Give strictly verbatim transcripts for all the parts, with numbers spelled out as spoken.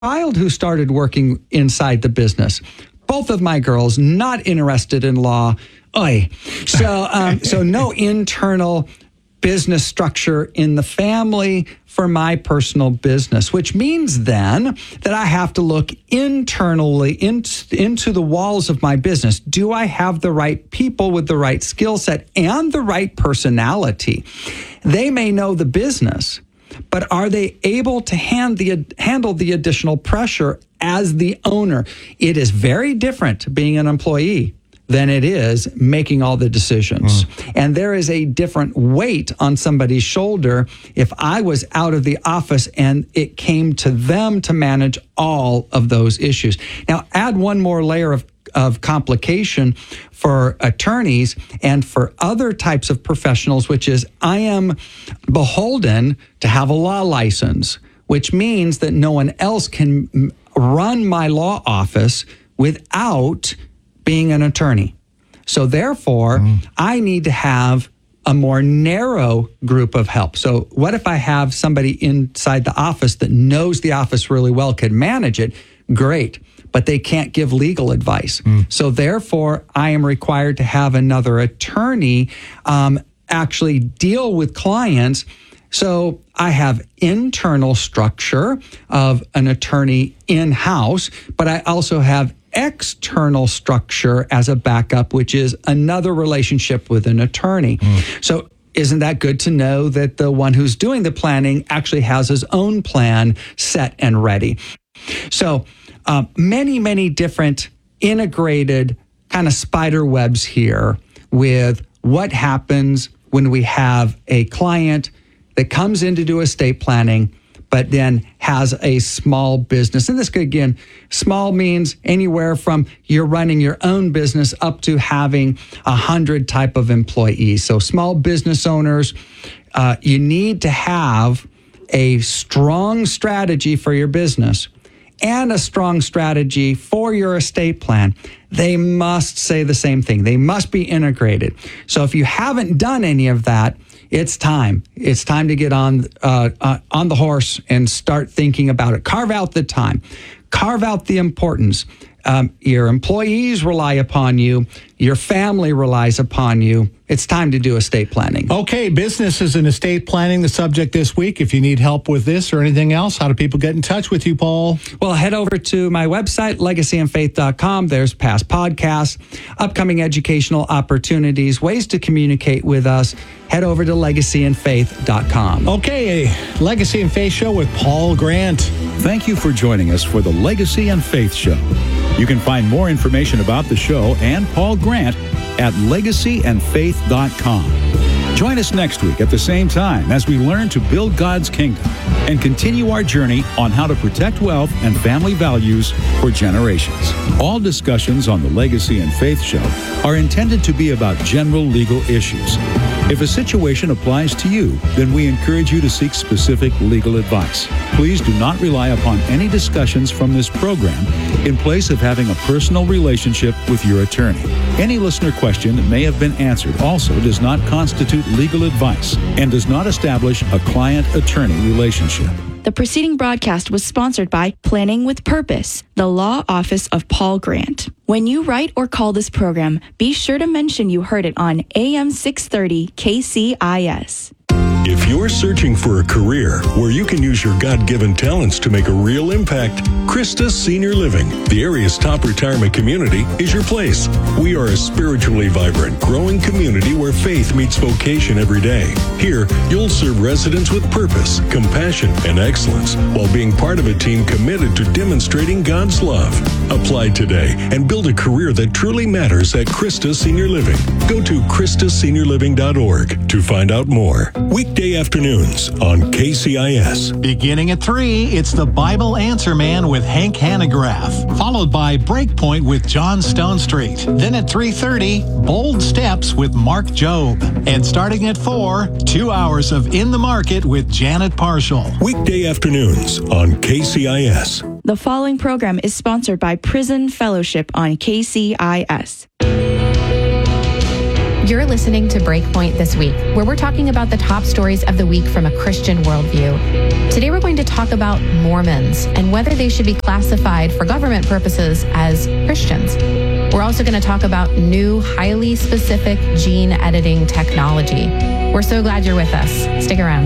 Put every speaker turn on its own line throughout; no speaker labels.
child who started working inside the business. Both of my girls not interested in law. Oy. So, um, so no internal business structure in the family for my personal business, which means then that I have to look internally in, into the walls of my business. Do I have the right people with the right skill set and the right personality? They may know the business, but are they able to hand the, handle the additional pressure as the owner? It is very different being an employee than it is making all the decisions. Mm. And there is a different weight on somebody's shoulder if I was out of the office and it came to them to manage all of those issues. Now, add one more layer of, of complication for attorneys and for other types of professionals, which is I am beholden to have a law license, which means that no one else can run my law office without being an attorney. So therefore, mm. I need to have a more narrow group of help. So what if I have somebody inside the office that knows the office really well, can manage it? Great. But they can't give legal advice. Mm. So therefore, I am required to have another attorney um, actually deal with clients. So I have internal structure of an attorney in-house, but I also have external structure as a backup, which is another relationship with an attorney. Mm. So isn't that good to know that the one who's doing the planning actually has his own plan set and ready? So uh, many, many different integrated kind of spider webs here with what happens when we have a client that comes in to do estate planning, but then has a small business. And this could, again, small means anywhere from you're running your own business up to having a hundred type of employees. So small business owners, uh, you need to have a strong strategy for your business and a strong strategy for your estate plan. They must say the same thing. They must be integrated. So if you haven't done any of that, it's time. It's time to get on uh, uh, on the horse and start thinking about it. Carve out the time. Carve out the importance. Um, your employees rely upon you. Your family relies upon you. It's time to do estate planning.
Okay, businesses and estate planning, the subject this week. If you need help with this or anything else, how do people get in touch with you, Paul?
Well, head over to my website, legacy and faith dot com. There's past podcasts, upcoming educational opportunities, ways to communicate with us. Head over to legacy and faith dot com.
Okay, a Legacy and Faith Show with Paul Grant.
Thank you for joining us for the Legacy and Faith Show. You can find more information about the show and Paul Grant at legacy and faith dot com. Join us next week at the same time as we learn to build God's kingdom and continue our journey on how to protect wealth and family values for generations. All discussions on the Legacy and Faith Show are intended to be about general legal issues. If a situation applies to you, then we encourage you to seek specific legal advice. Please do not rely upon any discussions from this program in place of having a personal relationship with your attorney. Any listener question that may have been answered also does not constitute legal advice and does not establish a client-attorney relationship.
The preceding broadcast was sponsored by Planning with Purpose, the law office of Paul Grant. When you write or call this program, be sure to mention you heard it on A M six thirty K C I S.
If you're searching for a career where you can use your God-given talents to make a real impact, Christus Senior Living, the area's top retirement community, is your place. We are a spiritually vibrant, growing community where faith meets vocation every day. Here, you'll serve residents with purpose, compassion, and excellence while being part of a team committed to demonstrating God's love. Apply today and build a career that truly matters at Christus Senior Living. Go to christus senior living dot org to find out more. Weekday afternoons on K C I S.
Beginning at three, it's the Bible Answer Man with Hank Hanegraaff, followed by Breakpoint with John Stone Street. Then at three thirty, Bold Steps with Mark Jobe. And starting at four, two hours of In the Market with Janet Parshall.
Weekday afternoons on K C I S.
The following program is sponsored by Prison Fellowship on K C I S.
You're listening to Breakpoint This Week, where we're talking about the top stories of the week from a Christian worldview. Today, we're going to talk about Mormons and whether they should be classified for government purposes as Christians. We're also going to talk about new, highly specific gene editing technology. We're so glad you're with us. Stick around.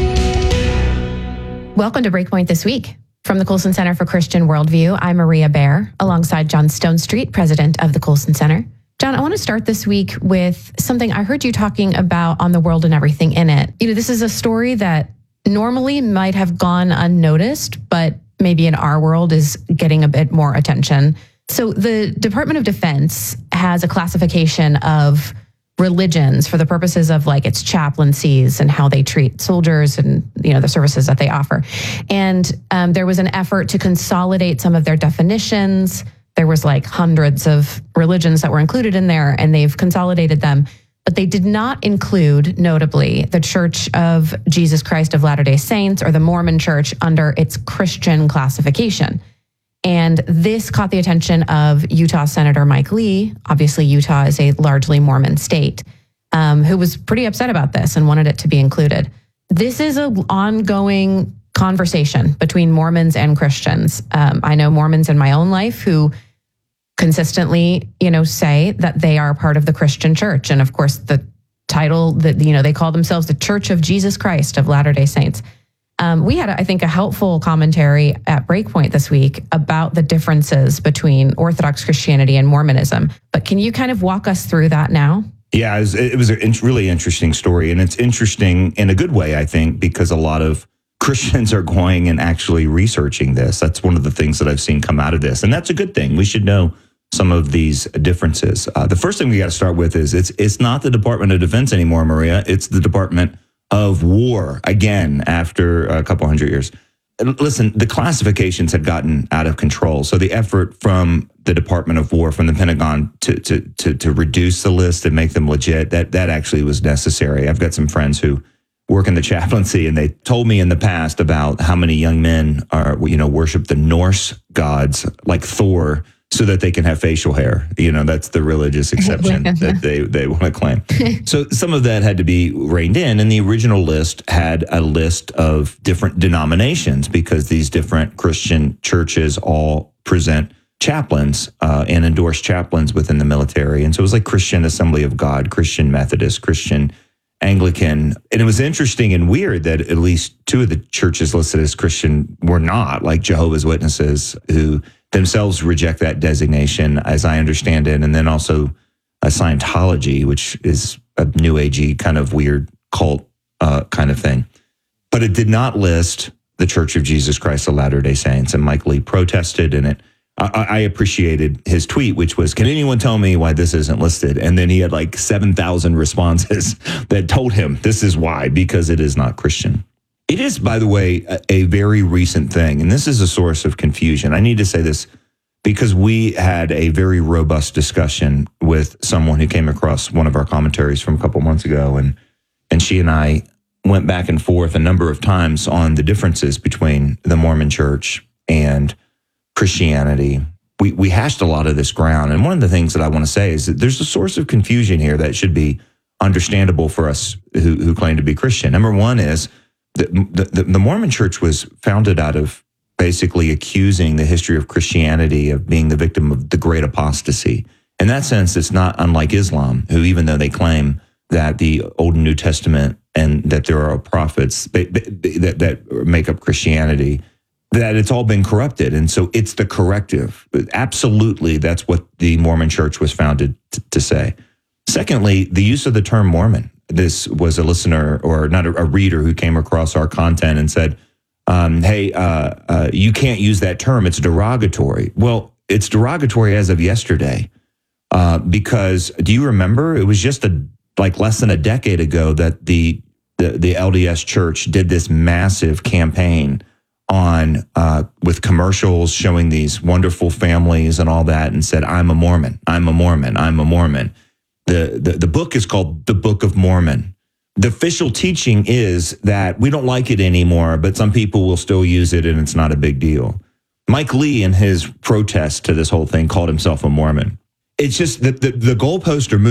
Welcome to Breakpoint This Week. From the Colson Center for Christian Worldview, I'm Maria Bear, alongside John Stonestreet, president of the Colson Center. John, I want to start this week with something I heard you talking about on The World and Everything in It. You know, this is a story that normally might have gone unnoticed, but maybe in our world is getting a bit more attention. So the Department of Defense has a classification of religions for the purposes of like its chaplaincies and how they treat soldiers and, you know, the services that they offer. And um, there was an effort to consolidate some of their definitions. There was like hundreds of religions that were included in there, and they've consolidated them. But they did not include, notably, the Church of Jesus Christ of Latter-day Saints or the Mormon Church under its Christian classification. And this caught the attention of Utah Senator Mike Lee. Obviously, Utah is a largely Mormon state, um, who was pretty upset about this and wanted it to be included. This is an ongoing conversation between Mormons and Christians. Um, I know Mormons in my own life who consistently, you know, say that they are part of the Christian church. And of course, the title that, you know, they call themselves the Church of Jesus Christ of Latter-day Saints. Um, we had, I think, a helpful commentary at Breakpoint this week about the differences between Orthodox Christianity and Mormonism. But can you kind of walk us through that now?
Yeah, it was, it was a really interesting story. And it's interesting in a good way, I think, because a lot of Christians are going and actually researching this. That's one of the things that I've seen come out of this. And that's a good thing. We should know some of these differences. Uh, the first thing we got to start with is it's it's not the Department of Defense anymore, Maria. It's the Department of War, again, after a couple hundred years. Listen, the classifications had gotten out of control. So the effort from the Department of War, from the Pentagon to to to, to reduce the list and make them legit, that that actually was necessary. I've got some friends who work in the chaplaincy, and they told me in the past about how many young men are, you know, worship the Norse gods like Thor so that they can have facial hair. You know, that's the religious exception that they, they want to claim. So some of that had to be reined in, and the original list had a list of different denominations because these different Christian churches all present chaplains uh, and endorse chaplains within the military. And so it was like Christian Assembly of God, Christian Methodist, Christian Anglican. And it was interesting and weird that at least two of the churches listed as Christian were not, like Jehovah's Witnesses, who themselves reject that designation, as I understand it, and then also a Scientology, which is a New Agey kind of weird cult uh, kind of thing. But it did not list the Church of Jesus Christ of Latter-day Saints, and Mike Lee protested, and it. I, I appreciated his tweet, which was, "Can anyone tell me why this isn't listed?" And then he had like seven thousand responses that told him this is why, because it is not Christian. It is, by the way, a, a very recent thing, and this is a source of confusion. I need to say this because we had a very robust discussion with someone who came across one of our commentaries from a couple months ago, and and she and I went back and forth a number of times on the differences between the Mormon Church and Christianity. We we hashed a lot of this ground, and one of the things that I want to say is that there's a source of confusion here that should be understandable for us who, who claim to be Christian. Number one is The, the, the Mormon Church was founded out of basically accusing the history of Christianity of being the victim of the great apostasy. In that sense, it's not unlike Islam, who, even though they claim that the Old and New Testament and that there are prophets that, that make up Christianity, that it's all been corrupted. And so it's the corrective. Absolutely, that's what the Mormon Church was founded t- to say. Secondly, the use of the term Mormon. This was a listener, or not a, a reader, who came across our content and said, um, hey, uh, uh, you can't use that term. It's derogatory. Well, it's derogatory as of yesterday. Uh, because do you remember? It was just a like less than a decade ago that the the, the L D S Church did this massive campaign on uh, with commercials showing these wonderful families and all that, and said, I'm a Mormon, I'm a Mormon, I'm a Mormon. The, the the book is called The Book of Mormon. The official teaching is that we don't like it anymore, but some people will still use it, and it's not a big deal. Mike Lee, in his protest to this whole thing, called himself a Mormon. It's just that the, the goalposts are moving.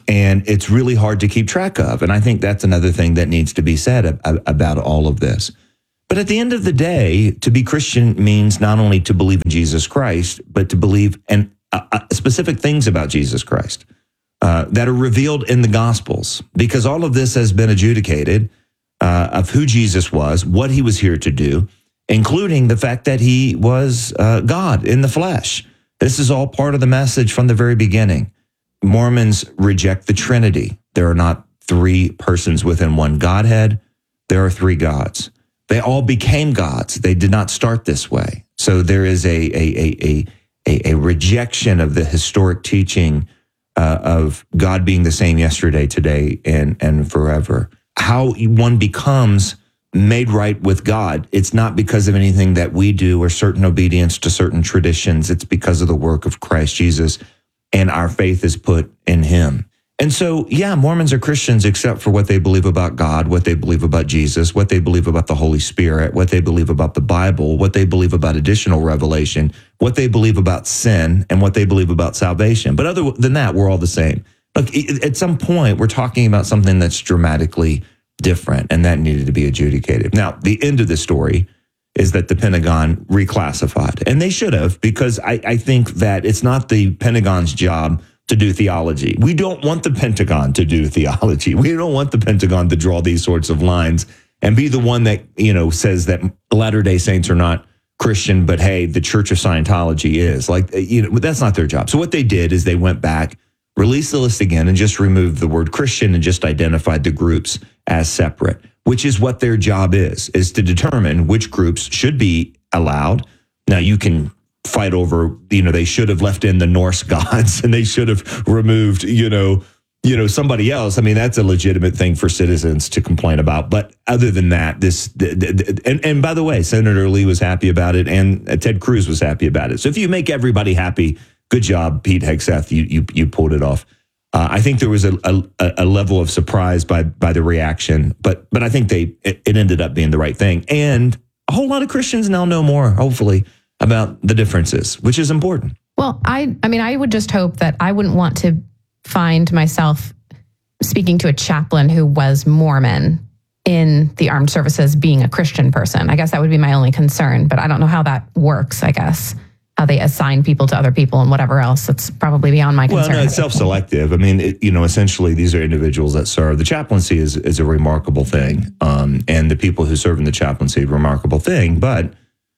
And it's really hard to keep track of. And I think that's another thing that needs to be said ab- about all of this. But at the end of the day, to be Christian means not only to believe in Jesus Christ, but to believe in uh, uh, specific things about Jesus Christ uh, that are revealed in the Gospels, because all of this has been adjudicated uh, of who Jesus was, what he was here to do, including the fact that he was uh, God in the flesh. This is all part of the message from the very beginning. Mormons reject the Trinity. There are not three persons within one Godhead. There are three gods. They all became gods. They did not start this way. So there is a a a a, a rejection of the historic teaching uh, of God being the same yesterday, today, and and forever. How one becomes made right with God, it's not because of anything that we do or certain obedience to certain traditions. It's because of the work of Christ Jesus, and our faith is put in him. And so, yeah, Mormons are Christians except for what they believe about God, what they believe about Jesus, what they believe about the Holy Spirit, what they believe about the Bible, what they believe about additional revelation, what they believe about sin, and what they believe about salvation. But other than that, we're all the same. Look, at some point, we're talking about something that's dramatically different, and that needed to be adjudicated. Now, the end of the story is that the Pentagon reclassified, and they should have, because I, I think that it's not the Pentagon's job to do theology. We don't want the Pentagon to do theology. We don't want the Pentagon to draw these sorts of lines and be the one that, you know, says that Latter-day Saints are not Christian, but hey, the Church of Scientology is. Like, you know, that's not their job. So what they did is they went back, released the list again, and just removed the word Christian and just identified the groups as separate, which is what their job is, is to determine which groups should be allowed. Now, you can fight over, you know, they should have left in the Norse gods and they should have removed, you know, you know, somebody else. I mean, that's a legitimate thing for citizens to complain about. But other than that, this, and, and by the way, Senator Lee was happy about it, and Ted Cruz was happy about it. So if you make everybody happy, good job, Pete Hegseth, you you you pulled it off. Uh, I think there was a, a a level of surprise by by the reaction, but but I think they it, it ended up being the right thing, and a whole lot of Christians now know more, hopefully, about the differences, which is important.
Well, I I mean, I would just hope that I wouldn't want to find myself speaking to a chaplain who was Mormon in the armed services being a Christian person. I guess that would be my only concern, but I don't know how that works, I guess. How they assign people to other people and whatever else. That's probably beyond my concern.
Well, no, it's self-selective. I mean, it, you know, essentially these are individuals that serve. The chaplaincy is, is a remarkable thing. Um, and the people who serve in the chaplaincy, a remarkable thing. But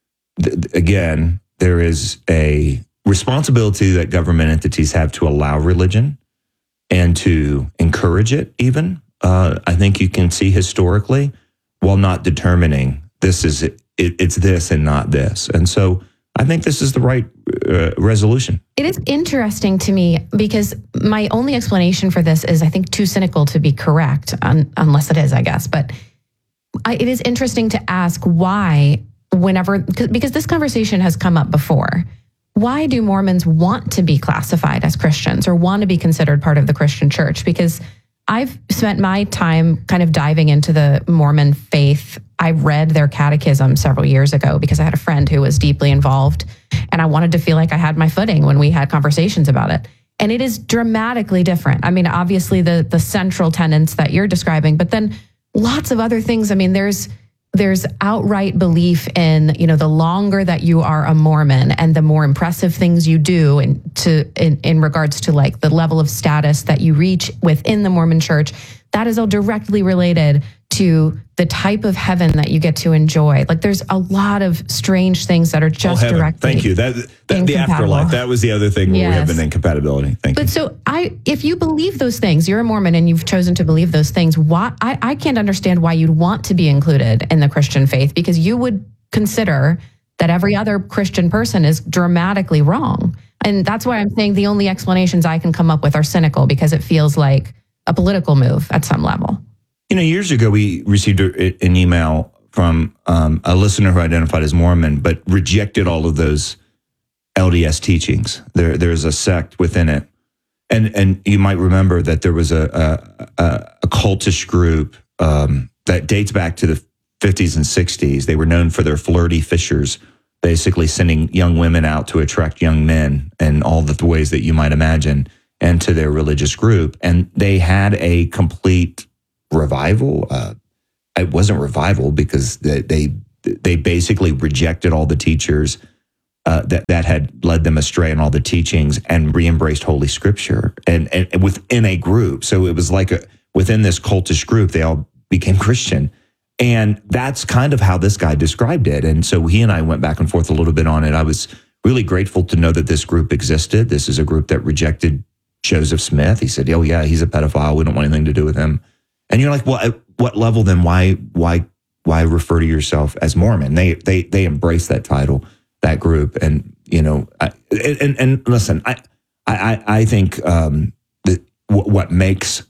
th- again, there is a responsibility that government entities have to allow religion and to encourage it even. Uh, I think you can see historically, while not determining this is, it, it, it's this and not this. And so I think this is the right uh, resolution.
It is interesting to me because my only explanation for this is, I think, too cynical to be correct, un- unless it is, I guess. But I, it is interesting to ask why, whenever, because this conversation has come up before, why do Mormons want to be classified as Christians or want to be considered part of the Christian church? Because I've spent my time kind of diving into the Mormon faith. I read their catechism several years ago because I had a friend who was deeply involved, and I wanted to feel like I had my footing when we had conversations about it. And it is dramatically different. I mean, obviously the the central tenets that you're describing, but then lots of other things. I mean, there's there's outright belief in, you know, the longer that you are a Mormon and the more impressive things you do in, to, in, in regards to like the level of status that you reach within the Mormon church, that is all directly related to the type of heaven that you get to enjoy. Like there's a lot of strange things that are just
oh,
directly
Thank you. That, that the afterlife. That was the other thing where
yes.
we have an incompatibility. Thank
but
you.
But so I, if you believe those things, you're a Mormon and you've chosen to believe those things, why I, I can't understand why you'd want to be included in the Christian faith, because you would consider that every other Christian person is dramatically wrong. And that's why I'm saying the only explanations I can come up with are cynical, because it feels like a political move at some level.
You know, years ago, we received a, an email from um, a listener who identified as Mormon, but rejected all of those L D S teachings. There, there's a sect within it. And and you might remember that there was a, a, a cultish group um, that dates back to the fifties and sixties. They were known for their flirty fishers, basically sending young women out to attract young men in all the ways that you might imagine. and to their religious group. And they had a complete revival. Uh, it wasn't revival because they, they, they basically rejected all the teachers uh, that, that had led them astray in all the teachings and re-embraced Holy Scripture and, and, and within a group. So it was like a, within this cultish group, they all became Christian. And that's kind of how this guy described it. And so he and I went back and forth a little bit on it. I was really grateful to know that this group existed. This is a group that rejected Joseph Smith. He said, oh yeah, he's a pedophile. We don't want anything to do with him. And you're like, well, at what level then? Why, why, why refer to yourself as Mormon? They, they, they embrace that title, that group. And, you know, I, and, and listen, I, I, I think um, that w- what makes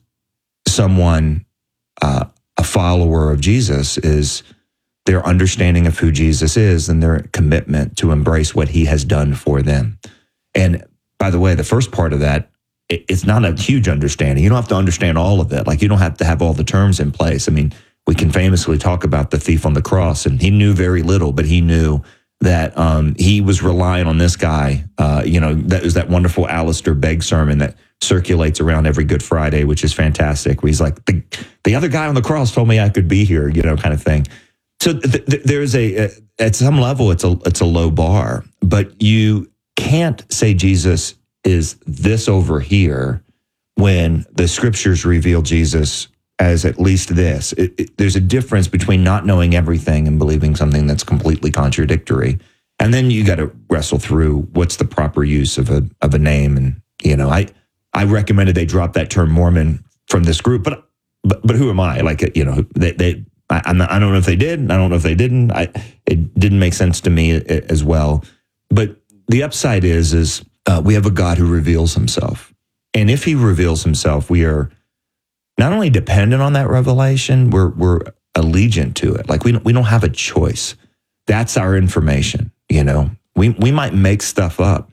someone uh, a follower of Jesus is their understanding of who Jesus is and their commitment to embrace what he has done for them. And by the way, the first part of that, it's not a huge understanding. You don't have to understand all of it. Like, you don't have to have all the terms in place. I mean, we can famously talk about the thief on the cross, and he knew very little, but he knew that um, he was relying on this guy. Uh, you know, that was that wonderful Alistair Begg sermon that circulates around every Good Friday, which is fantastic. Where he's like, the, the other guy on the cross told me I could be here, you know, kind of thing. So th- th- there's a, at some level, it's a, it's a low bar, but you can't say Jesus is this over here when the scriptures reveal Jesus as at least this. It, it, there's a difference between not knowing everything and believing something that's completely contradictory. And then you got to wrestle through what's the proper use of a of a name. And, you know, I, I recommended they drop that term Mormon from this group, but but, but who am I? Like, you know, they, they I, I'm not, I don't know if they did. I don't know if they didn't. I, it didn't make sense to me as well. But the upside is, is uh, we have a God who reveals himself. And if he reveals himself, we are not only dependent on that revelation, we're we're allegiant to it. Like, we don't, we don't have a choice. That's our information, you know. We we might make stuff up,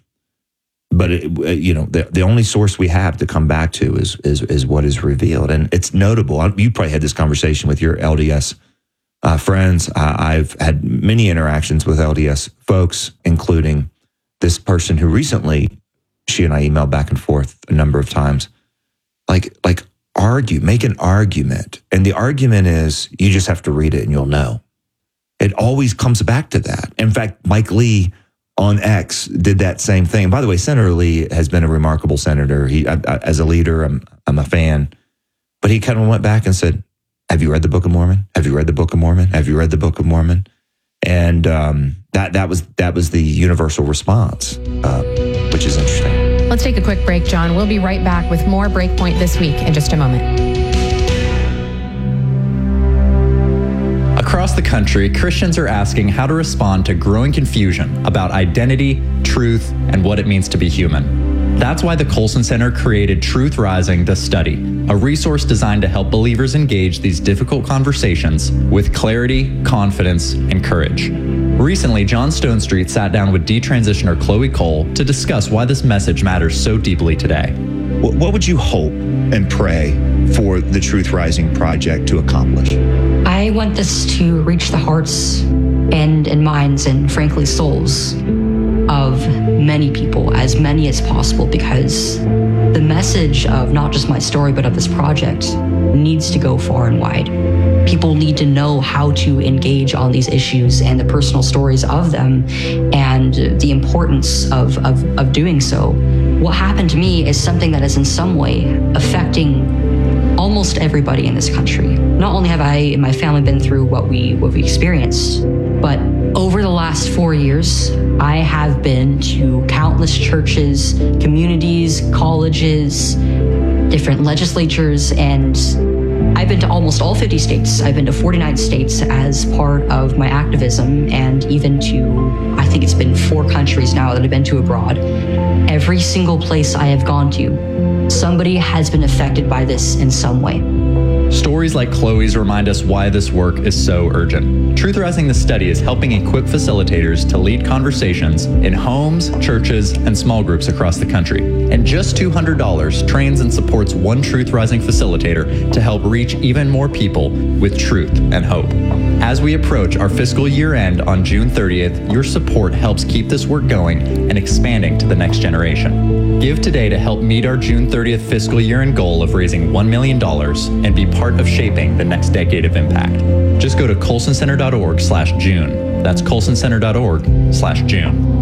but it, you know, the the only source we have to come back to is is is what is revealed. And it's notable. You probably had this conversation with your L D S uh, friends. Uh, I've had many interactions with L D S folks, including this person who recently, she and I emailed back and forth a number of times. Like like. Argue, make an argument. And the argument is, you just have to read it and you'll know. It always comes back to that. In fact, Mike Lee on X did that same thing. By the way, Senator Lee has been a remarkable senator. He, I, I, as a leader, I'm, I'm a fan. But he kind of went back and said, have you read the Book of Mormon? Have you read the Book of Mormon? Have you read the Book of Mormon? And um, that that was that was the universal response, uh, which is interesting.
Let's take a quick break, John. We'll be right back with more Breakpoint This Week in just a moment.
Across the country, Christians are asking how to respond to growing confusion about identity, truth, and what it means to be human. That's why the Colson Center created Truth Rising: The Study, a resource designed to help believers engage these difficult conversations with clarity, confidence, and courage. Recently, John Stonestreet sat down with detransitioner Chloe Cole to discuss why this message matters so deeply today.
What would you hope and pray for the Truth Rising project to accomplish?
I want this to reach the hearts and, and minds and, frankly, souls of many people, as many as possible, because the message of not just my story, but of this project needs to go far and wide. People need to know how to engage on these issues and the personal stories of them and the importance of, of, of doing so. What happened to me is something that is in some way affecting almost everybody in this country. Not only have I and my family been through what we what we experienced, but over the last four years, I have been to countless churches, communities, colleges, different legislatures, and I've been to almost all fifty states. I've been to forty-nine states as part of my activism, and even to, I think it's been four countries now that I've been to abroad. Every single place I have gone to, somebody has been affected by this in some way.
Stories like Chloe's remind us why this work is so urgent. Truth Rising: The Study is helping equip facilitators to lead conversations in homes, churches, and small groups across the country. And just two hundred dollars trains and supports one Truth Rising facilitator to help reach even more people with truth and hope. As we approach our fiscal year end on June thirtieth, your support helps keep this work going and expanding to the next generation. Give today to help meet our June thirtieth fiscal year end goal of raising one million dollars and be part of shaping the next decade of impact. Just go to colsoncenter.org slash June. That's colsoncenter.org slash June.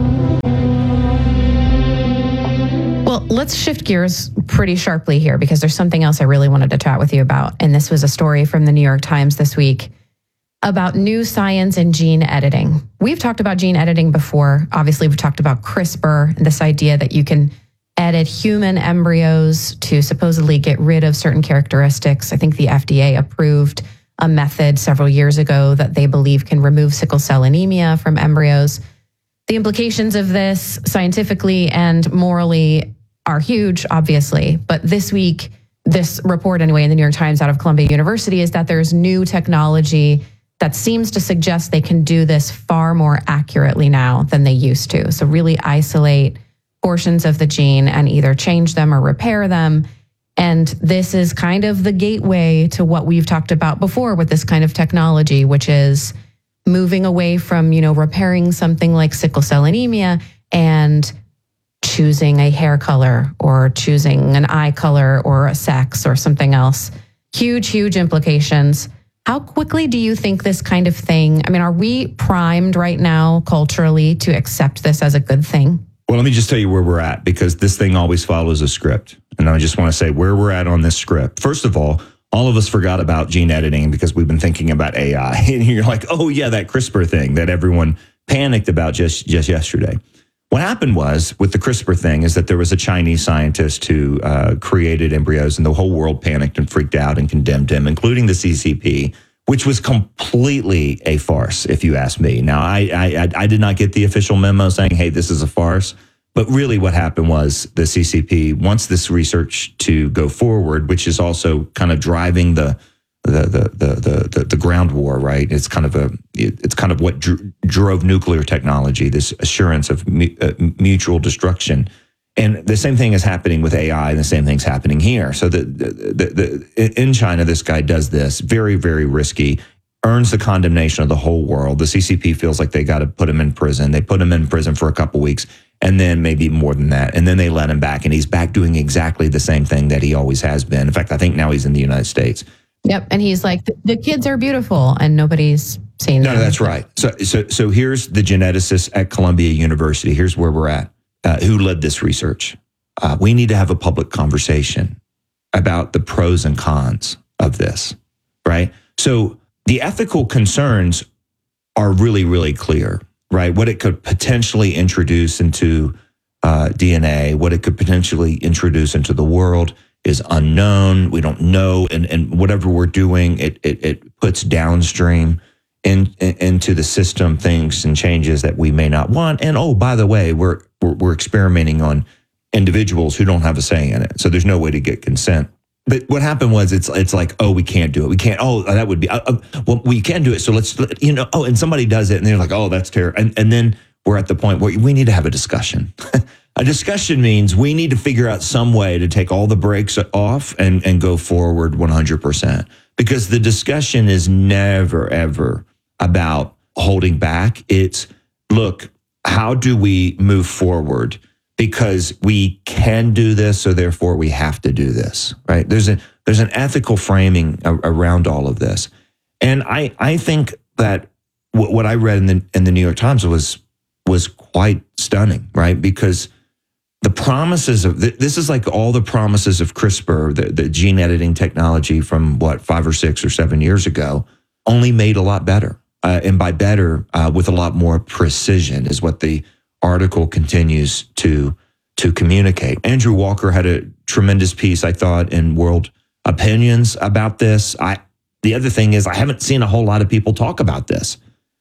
Well, let's shift gears pretty sharply here because there's something else I really wanted to chat with you about. And this was a story from the New York Times this week about new science in gene editing. We've talked about gene editing before. Obviously, we've talked about CRISPR and this idea that you can edit human embryos to supposedly get rid of certain characteristics. I think the F D A approved a method several years ago that they believe can remove sickle cell anemia from embryos. The implications of this scientifically and morally are huge, obviously. But this week, this report anyway in the New York Times out of Columbia University is that there's new technology that seems to suggest they can do this far more accurately now than they used to. So really isolate portions of the gene and either change them or repair them. And this is kind of the gateway to what we've talked about before with this kind of technology, which is moving away from, you know, repairing something like sickle cell anemia and choosing a hair color or choosing an eye color or a sex or something else. Huge, huge implications. How quickly do you think this kind of thing, I mean, are we primed right now culturally to accept this as a good thing?
Well, let me just tell you where we're at, because this thing always follows a script. And I just want to say where we're at on this script. First of all, all of us forgot about gene editing because we've been thinking about A I. And you're like, oh, yeah, that CRISPR thing that everyone panicked about just, just yesterday. What happened was with the CRISPR thing is that there was a Chinese scientist who uh, created embryos, and the whole world panicked and freaked out and condemned him, including the C C P, which was completely a farce, if you ask me. Now, I, I, I did not get the official memo saying, hey, this is a farce. But really what happened was the C C P wants this research to go forward, which is also kind of driving the the the the the, the ground war, right? It's kind of a it's kind of what dr- drove nuclear technology, this assurance of mu- uh, mutual destruction. And the same thing is happening with A I, and the same thing's happening here. So the, the, the, the in China, this guy does this very, very risky, earns the condemnation of the whole world. The C C P feels like they got to put him in prison. They put him in prison for a couple weeks, and then maybe more than that. And then they let him back, and he's back doing exactly the same thing that he always has been. In fact, I think now he's in the United States.
Yep. And he's like, the kids are beautiful, and nobody's saying that.
No, that's right. So, so, so here's the geneticist at Columbia University. Here's where we're at. Uh, who led this research? Uh, we need to have a public conversation about the pros and cons of this, right? So the ethical concerns are really, really clear, right? What it could potentially introduce into uh, D N A, what it could potentially introduce into the world is unknown. We don't know. And, and whatever we're doing, it, it, it puts downstream in, in, into the system things and changes that we may not want. And oh, by the way, we're, we're, we're experimenting on individuals who don't have a say in it. So there's no way to get consent. But what happened was it's it's like, oh, we can't do it. We can't. Oh, that would be, uh, uh, well, we can do it. So let's, you know, oh, and somebody does it and they're like, oh, that's terrible. And, and then we're at the point where we need to have a discussion. A discussion means we need to figure out some way to take all the brakes off and, and go forward one hundred percent. Because the discussion is never, ever about holding back. It's, look, how do we move forward? Because we can do this, so therefore we have to do this, right? There's a there's an ethical framing a, around all of this. And I, I think that w- what I read in the in the New York Times was was quite stunning, right? Because the promises of, this is like all the promises of CRISPR, the, the gene editing technology from what, five or six or seven years ago, only made a lot better. Uh, and by better, uh, with a lot more precision is what the article continues to, to communicate. Andrew Walker had a tremendous piece, I thought, in World Opinions about this. I, the other thing is I haven't seen a whole lot of people talk about this.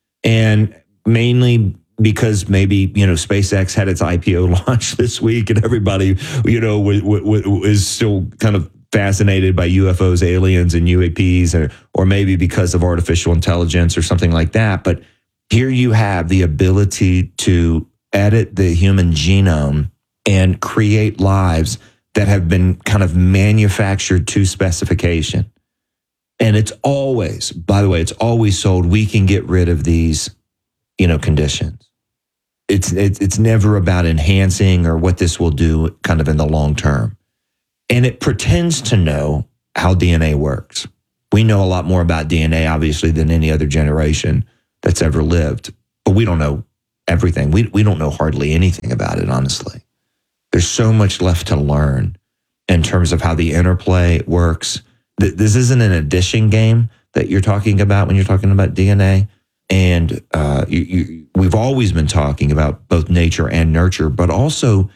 And mainly because maybe, you know, SpaceX had its I P O launch this week and everybody, you know, w- w- w- is still kind of fascinated by U F Os, aliens, and U A Ps, or, or maybe because of artificial intelligence or something like that. But here you have the ability to edit the human genome and create lives that have been kind of manufactured to specification. And it's always, by the way, it's always sold, we can get rid of these, you know, conditions. it's, it's it's never about enhancing or what this will do kind of in the long term. And it pretends to know how D N A works. We know a lot more about D N A, obviously, than any other generation that's ever lived. But we don't know everything. We we don't know hardly anything about it, honestly. There's so much left to learn in terms of how the interplay works. This isn't an addition game that you're talking about when you're talking about D N A. And uh, you, you, we've always been talking about both nature and nurture, but also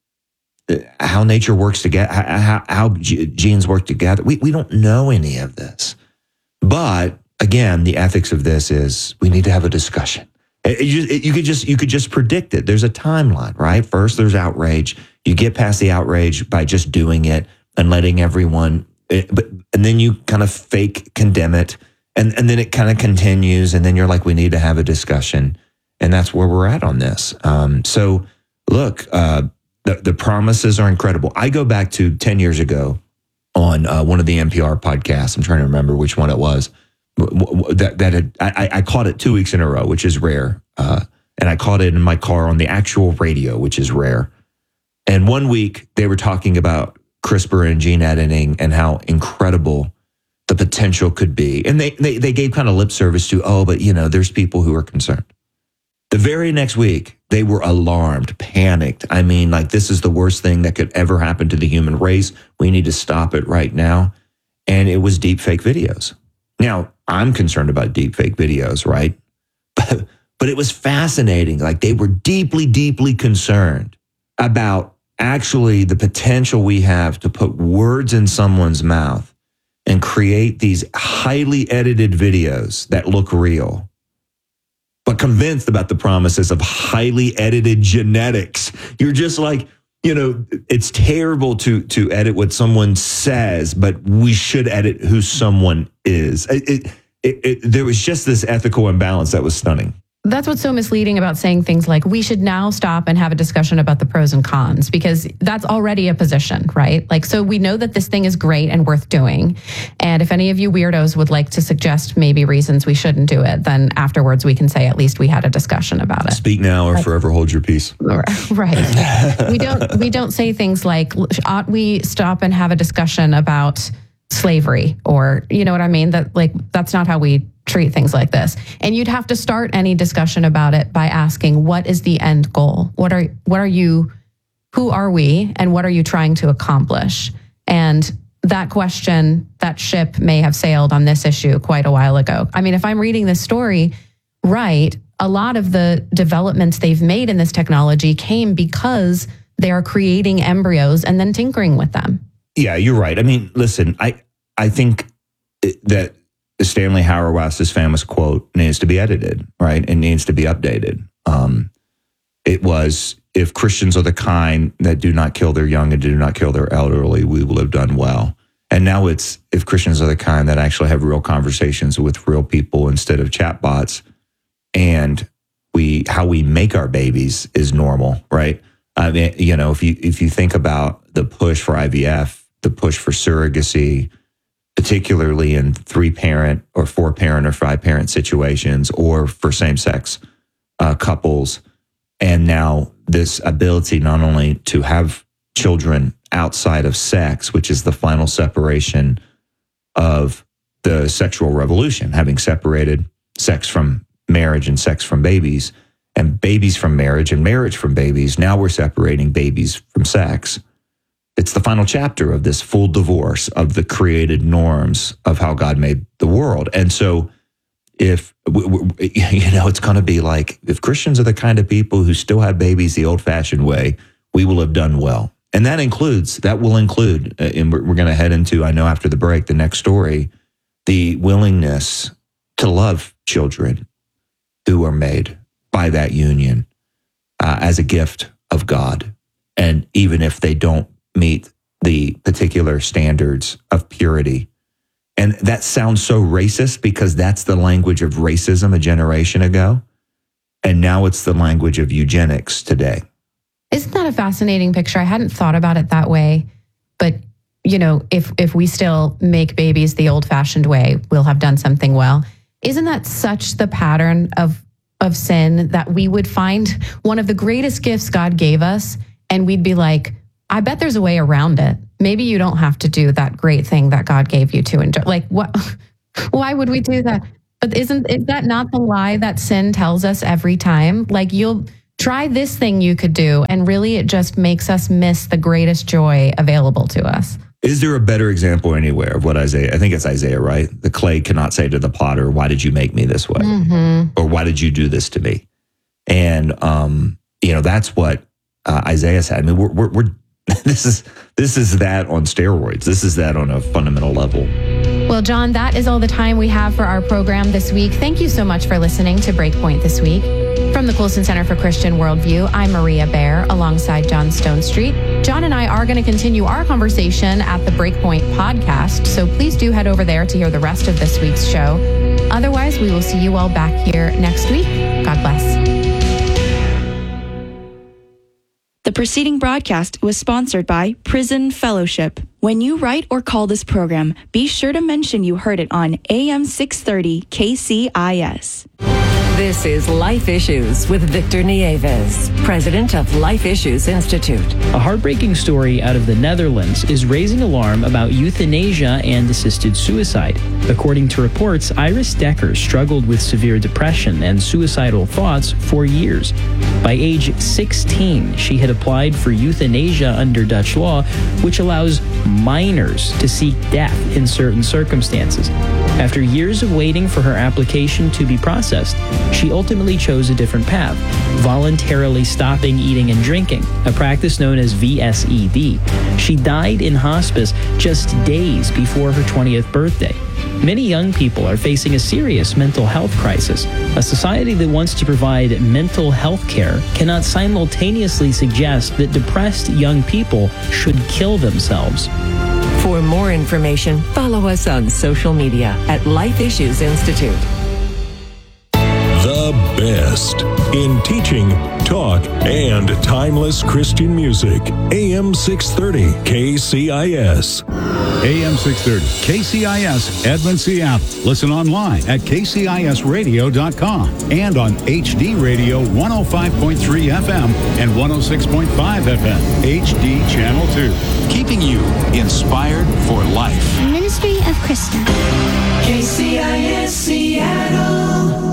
how nature works together, how, how genes work together. We, we don't know any of this. But again, the ethics of this is we need to have a discussion. It, it, it, you could just you could just predict it. There's a timeline, right? First, there's outrage. You get past the outrage by just doing it and letting everyone, it, but and then you kind of fake condemn it. And and then it kind of continues, and then you're like, we need to have a discussion. And that's where we're at on this. Um, so, look, uh, the, the promises are incredible. I go back to ten years ago on uh, one of the N P R podcasts. I'm trying to remember which one it was. That, that had, I, I caught it two weeks in a row, which is rare. Uh, and I caught it in my car on the actual radio, which is rare. And one week, they were talking about CRISPR and gene editing and how incredible the potential could be. And they, they they gave kind of lip service to, oh, but, you know, there's people who are concerned. The very next week, they were alarmed, panicked. I mean, like, this is the worst thing that could ever happen to the human race. We need to stop it right now. And it was deep fake videos. Now, I'm concerned about deep fake videos, right? But, but it was fascinating. Like, they were deeply, deeply concerned about actually the potential we have to put words in someone's mouth and create these highly edited videos that look real, but convinced about the promises of highly edited genetics. You're just like, you know, it's terrible to to edit what someone says, but we should edit who someone is. It, it, it, it, there was just this ethical imbalance that was stunning.
That's what's so misleading about saying things like, we should now stop and have a discussion about the pros and cons, because that's already a position, right? Like, so we know that this thing is great and worth doing. And if any of you weirdos would like to suggest maybe reasons we shouldn't do it, then afterwards we can say, at least we had a discussion about it.
Speak now or
like,
forever hold your peace.
Right. we don't, we don't say things like, ought we stop and have a discussion about slavery, or, you know what I mean? That, like, that's not how we treat things like this. And you'd have to start any discussion about it by asking, what is the end goal? What are, what are you, who are we, and what are you trying to accomplish? And that question, that ship may have sailed on this issue quite a while ago. I mean, if I'm reading this story right, a lot of the developments they've made in this technology came because they are creating embryos and then tinkering with them.
Yeah, you're right. I mean, listen, I, I think that Stanley Hauerwas's famous quote needs to be edited, right? It needs to be updated. Um, it was, if Christians are the kind that do not kill their young and do not kill their elderly, we will have done well. And now it's, if Christians are the kind that actually have real conversations with real people instead of chatbots, and we, how we make our babies is normal, right? I mean, you know, if you, if you think about the push for I V F, the push for surrogacy, particularly in three-parent or four-parent or five-parent situations, or for same-sex uh, couples. And now this ability not only to have children outside of sex, which is the final separation of the sexual revolution, having separated sex from marriage and sex from babies, and babies from marriage and marriage from babies. Now we're separating babies from sex. It's the final chapter of this full divorce of the created norms of how God made the world. And so if, you know, it's going to be like, if Christians are the kind of people who still have babies the old-fashioned way, we will have done well. And that includes, that will include, and we're going to head into, I know after the break, the next story, the willingness to love children who are made by that union uh, as a gift of God. And even if they don't meet the particular standards of purity. And that sounds so racist because that's the language of racism a generation ago. And now it's the language of eugenics today.
Isn't that a fascinating picture? I hadn't thought about it that way. But, you know, if if we still make babies the old-fashioned way, we'll have done something well. Isn't that such the pattern of of sin that we would find one of the greatest gifts God gave us, and we'd be like, I bet there's a way around it. Maybe you don't have to do that great thing that God gave you to enjoy. Like, what? Why would we do that? But isn't is that not the lie that sin tells us every time? Like, you'll try this thing you could do, and really it just makes us miss the greatest joy available to us.
Is there a better example anywhere of what Isaiah, I think it's Isaiah, right? The clay cannot say to the potter, why did you make me this way?
Mm-hmm.
Or why did you do this to me? And, um, you know, that's what uh, Isaiah said. I mean, we're, we're, we're this is this is that on steroids. This is that on a fundamental level.
Well, John, that is all the time we have for our program this week. Thank you so much for listening to Breakpoint this week. From the Colson Center for Christian Worldview, I'm Maria Bear alongside John Stonestreet. John and I are going to continue our conversation at the Breakpoint podcast, so please do head over there to hear the rest of this week's show. Otherwise, we will see you all back here next week. God bless.
The preceding broadcast was sponsored by Prison Fellowship. When you write or call this program, be sure to mention you heard it on A M six thirty K C I S.
This is Life Issues with Victor Nieves, president of Life Issues Institute.
A heartbreaking story out of the Netherlands is raising alarm about euthanasia and assisted suicide. According to reports, Iris Decker struggled with severe depression and suicidal thoughts for years. By age sixteen, she had applied for euthanasia under Dutch law, which allows minors to seek death in certain circumstances. After years of waiting for her application to be processed, she ultimately chose a different path, voluntarily stopping eating and drinking, a practice known as V S E D. She died in hospice just days before her twentieth birthday. Many young people are facing a serious mental health crisis. A society that wants to provide mental health care cannot simultaneously suggest that depressed young people should kill themselves.
For more information, follow us on social media at Life Issues Institute.
The best in teaching, talk, and timeless Christian music. A M six thirty K C I S.
A M six thirty K C I S, Edmond, Seattle. Listen online at k c i s radio dot com and on H D Radio one oh five point three F M and one oh six point five F M, H D Channel two.
Keeping you inspired for life.
Ministry of Krista.
K C I S Seattle.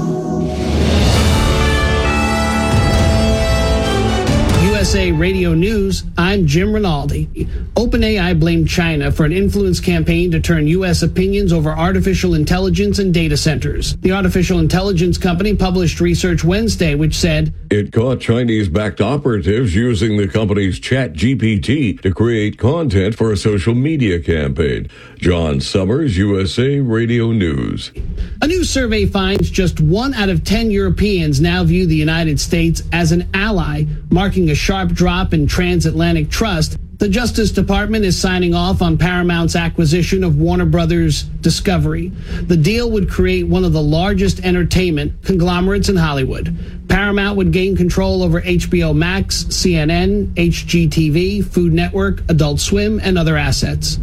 U S A Radio News, I'm Jim Rinaldi. OpenAI blamed China for an influence campaign to turn U S opinions over artificial intelligence and data centers. The artificial intelligence company published research Wednesday which said
it caught Chinese-backed operatives using the company's ChatGPT to create content for a social media campaign. John Summers, U S A Radio News.
A new survey finds just one out of ten Europeans now view the United States as an ally, marking a sharp drop in transatlantic trust. The Justice Department is signing off on Paramount's acquisition of Warner Brothers Discovery. The deal would create one of the largest entertainment conglomerates in Hollywood. Paramount would gain control over H B O Max, C N N, H G T V, Food Network, Adult Swim, and other assets.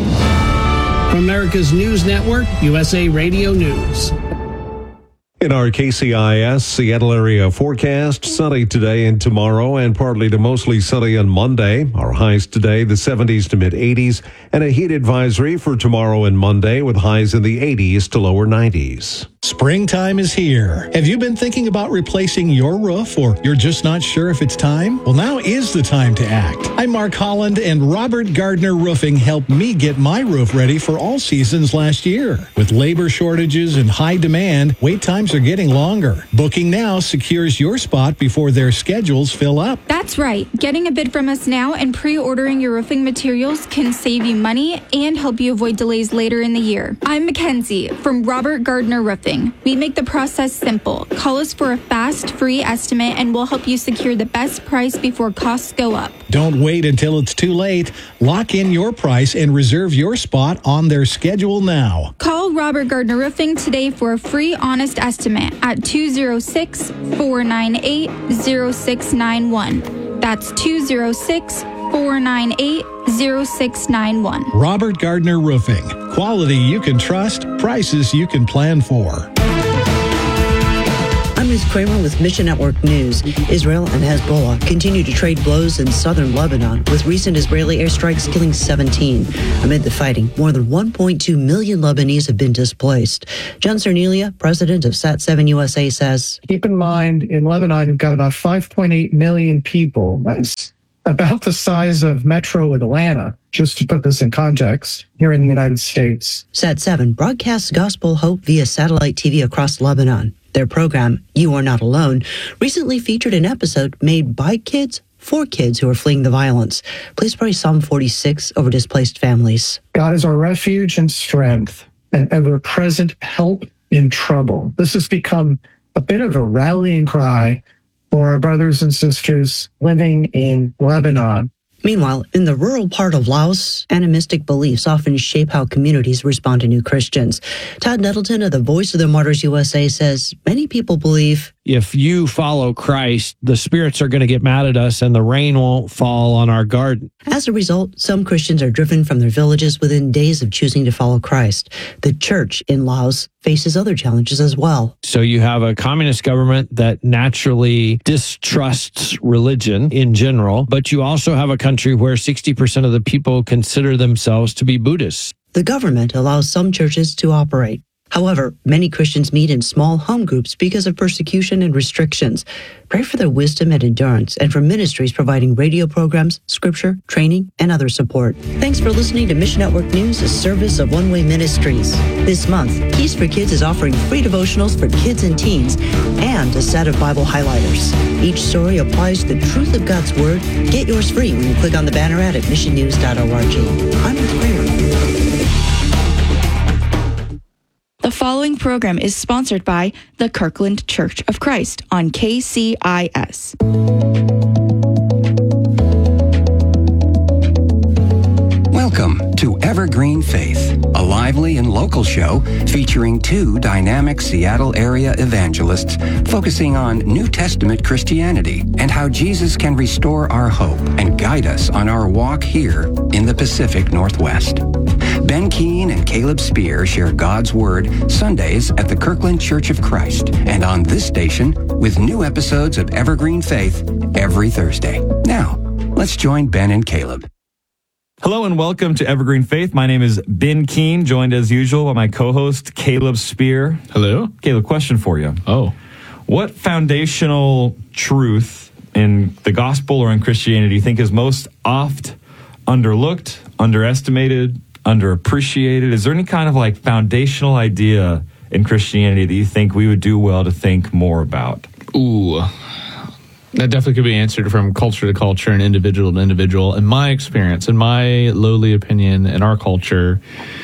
From America's News Network, U S A Radio News.
In our K C I S Seattle area forecast, sunny today and tomorrow and partly to mostly sunny on Monday. Our highs today, the seventies to mid eighties, and a heat advisory for tomorrow and Monday with highs in the eighties to lower nineties.
Springtime is here. Have you been thinking about replacing your roof, or you're just not sure if it's time? Well, now is the time to act. I'm Mark Holland, and Robert Gardner Roofing helped me get my roof ready for all seasons last year. With labor shortages and high demand, wait times are getting longer. Booking now secures your spot before their schedules fill up.
That's right. Getting a bid from us now and pre-ordering your roofing materials can save you money and help you avoid delays later in the year. I'm Mackenzie from Robert Gardner Roofing. We make the process simple. Call us for a fast, free estimate, and we'll help you secure the best price before costs go up.
Don't wait until it's too late. Lock in your price and reserve your spot on their schedule now.
Call Robert Gardner Roofing today for a free, honest estimate at two oh six, four nine eight, oh six nine one. That's two oh six, four nine eight, oh six nine one.
Robert Gardner Roofing. Quality you can trust, prices you can plan for.
I'm
Ruth Kramer with Mission Network News. Israel and Hezbollah continue to trade blows in southern Lebanon, with recent Israeli airstrikes killing seventeen. Amid the fighting, more than one point two million Lebanese have been displaced. John Cernelia, president of Sat seven U S A, says,
keep in mind, in Lebanon, you've got about five point eight million people. That's about the size of Metro Atlanta, just to put this in context, here in the United States.
Sat seven broadcasts gospel hope via satellite T V across Lebanon. Their program, You Are Not Alone, recently featured an episode made by kids for kids who are fleeing the violence. Please pray Psalm forty-six over displaced families.
God is our refuge and strength, and ever-present help in trouble. This has become a bit of a rallying cry for our brothers and sisters living in Lebanon.
Meanwhile, in the rural part of Laos, animistic beliefs often shape how communities respond to new Christians. Todd Nettleton of the Voice of the Martyrs U S A says many people believe
if you follow Christ, the spirits are going to get mad at us and the rain won't fall on our garden.
As a result, some Christians are driven from their villages within days of choosing to follow Christ. The church in Laos faces other challenges as well.
So you have a communist government that naturally distrusts religion in general, but you also have a country where sixty percent of the people consider themselves to be Buddhists.
The government allows some churches to operate. However, many Christians meet in small home groups because of persecution and restrictions. Pray for their wisdom and endurance and for ministries providing radio programs, scripture, training, and other support. Thanks for listening to Mission Network News, a service of One Way Ministries. This month, Keys for Kids is offering free devotionals for kids and teens and a set of Bible highlighters. Each story applies the truth of God's Word. Get yours free when you click on the banner ad at mission news dot org. I'm Ruth Kramer.
The following program is sponsored by the Kirkland Church of Christ on K C I S.
Welcome to Evergreen Faith, a lively and local show featuring two dynamic Seattle area evangelists focusing on New Testament Christianity and how Jesus can restore our hope and guide us on our walk here in the Pacific Northwest. Ben Keene and Caleb Spear share God's Word Sundays at the Kirkland Church of Christ and on this station with new episodes of Evergreen Faith every Thursday. Now, let's join Ben and Caleb.
Hello and welcome to Evergreen Faith. My name is Ben Keene, joined as usual by my co-host, Caleb Spear.
Hello.
Caleb, question for you.
Oh.
What foundational truth in the gospel or in Christianity do you think is most oft underlooked, underestimated, underappreciated? Is there any kind of like foundational idea in Christianity that you think we would do well to think more about?
Ooh, that definitely could be answered from culture to culture and individual to individual. In my experience, in my lowly opinion, in our culture,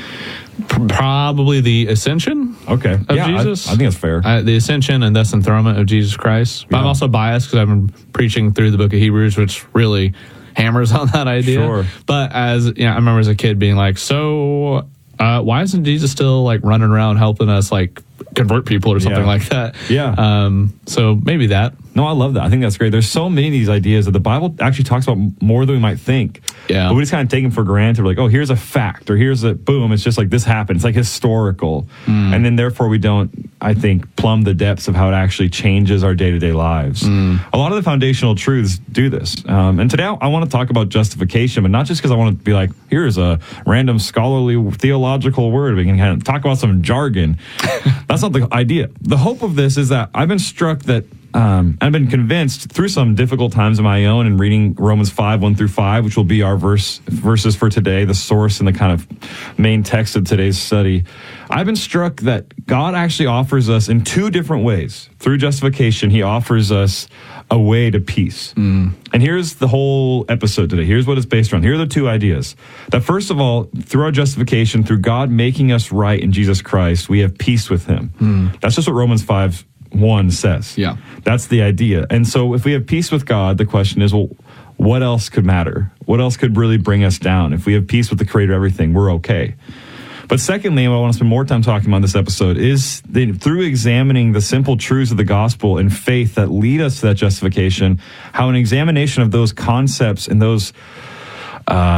pr- probably the ascension
okay.
of
yeah,
Jesus.
I, I think that's fair.
Uh, the ascension and thus enthronement of Jesus Christ. But
yeah.
I'm also biased because I've been preaching through the book of Hebrews, which really hammers on that idea.
Sure.
But as you know, I remember as a kid being like, so uh, why isn't Jesus still like running around helping us like convert people or something
yeah.
like that?
Yeah.
Um, so maybe that.
No, I love that. I think that's great. There's so many of these ideas that the Bible actually talks about more than we might think.
Yeah.
But we just kind of take them for granted. We're like, oh, here's a fact, or here's a boom. It's just like this happened. It's like historical. Mm. And then therefore we don't, I think, plumb the depths of how it actually changes our day-to-day lives. Mm. A lot of the foundational truths do this. Um, and today I, I want to talk about justification, but not just because I want to be like, here's a random scholarly theological word. We can kind of talk about some jargon. That's not the idea. The hope of this is that I've been struck that Um, I've been convinced through some difficult times of my own and reading Romans five, one through five, which will be our verse verses for today, the source and the kind of main text of today's study. I've been struck that God actually offers us in two different ways. Through justification, he offers us a way to peace. Mm. And here's the whole episode today. Here's what it's based on. Here are the two ideas. That first of all, through our justification, through God making us right in Jesus Christ, we have peace with him. Mm. That's just what Romans five one says.
Yeah.
That's the idea. And so if we have peace with God, the question is, well, what else could matter? What else could really bring us down? If we have peace with the creator of everything, we're okay. But secondly, what I want to spend more time talking about in this episode is that through examining the simple truths of the gospel and faith that lead us to that justification, how an examination of those concepts and those uh,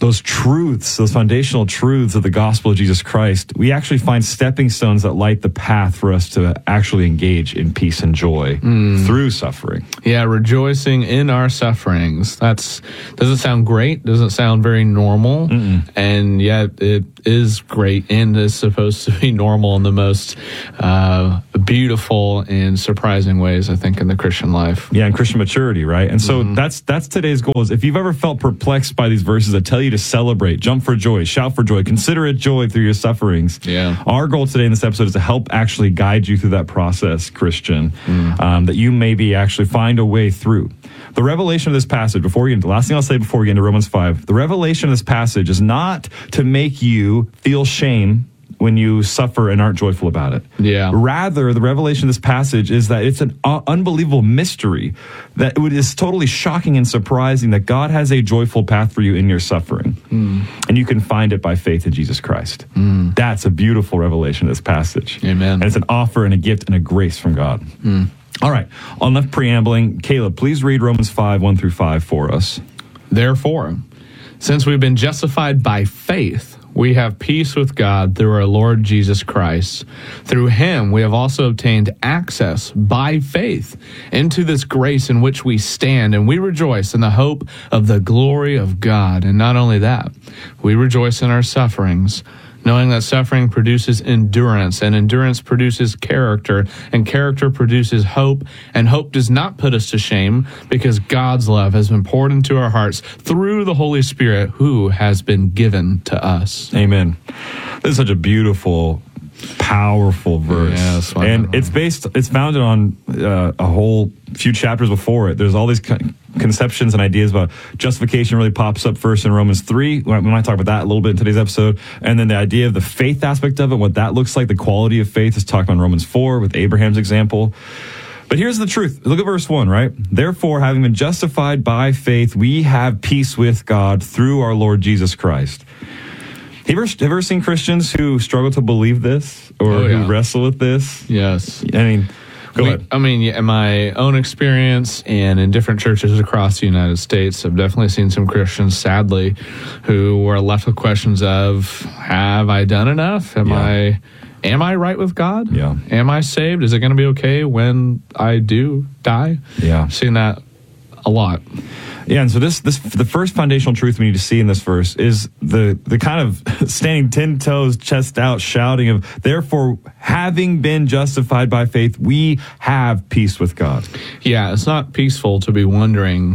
those truths, those foundational truths of the gospel of Jesus Christ, we actually find stepping stones that light the path for us to actually engage in peace and joy mm. through suffering.
Yeah, rejoicing in our sufferings. That's doesn't sound great, doesn't sound very normal, Mm-mm. and yet it is great and is supposed to be normal in the most uh, beautiful and surprising ways, I think, in the Christian life.
Yeah, and Christian maturity, right? And so mm-hmm. that's that's today's goal. Is if you've ever felt perplexed by these verses that tell you to celebrate, jump for joy, shout for joy, consider it joy through your sufferings.
Yeah.
Our goal today in this episode is to help actually guide you through that process, Christian, mm. um, that you maybe actually find a way through. The revelation of this passage, before we get into, the last thing I'll say before we get into Romans five, the revelation of this passage is not to make you feel shame when you suffer and aren't joyful about it.
Yeah.
Rather, the revelation of this passage is that it's an uh, unbelievable mystery that it is totally shocking and surprising that God has a joyful path for you in your suffering. Mm. And you can find it by faith in Jesus Christ. Mm. That's a beautiful revelation of this passage.
Amen.
And it's an offer and a gift and a grace from God. Mm. All right. Enough preambling. Caleb, please read Romans five, one through five for us.
Therefore, since we've been justified by faith, we have peace with God through our Lord Jesus Christ. Through him, we have also obtained access by faith into this grace in which we stand, and we rejoice in the hope of the glory of God. And not only that, we rejoice in our sufferings, knowing that suffering produces endurance, and endurance produces character, and character produces hope, and hope does not put us to shame, because God's love has been poured into our hearts through the Holy Spirit who has been given to us.
Amen. This is such a beautiful, powerful verse.
Yeah, it's
and it's based, it's founded on uh, a whole few chapters before it. There's all these con- conceptions and ideas about justification really pops up first in Romans three. We might talk about that a little bit in today's episode. And then the idea of the faith aspect of it, what that looks like, the quality of faith is talked about in Romans four with Abraham's example. But here's the truth. Look at verse one, right? Therefore, having been justified by faith, we have peace with God through our Lord Jesus Christ. Have you ever, have you ever seen Christians who struggle to believe this or
oh, yeah.
who wrestle with this?
Yes.
I mean, go
we,
ahead.
I mean, yeah, in my own experience and in different churches across the United States, I've definitely seen some Christians, sadly, who were left with questions of, have I done enough? Am
Yeah.
I... Am I right with God?
Yeah.
Am I saved? Is it going to be okay when I do die?
Yeah.
I've seen that a lot.
Yeah, and so this this the first foundational truth we need to see in this verse is the the kind of standing ten toes, chest out, shouting of, therefore, having been justified by faith, we have peace with God.
Yeah, it's not peaceful to be wondering,